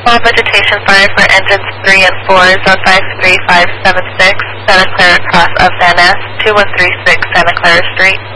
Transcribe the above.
All vegetation fire for engines 3 and 4 is on 53576, Santa Clara Cross of Van Ness, 2136 Santa Clara Street.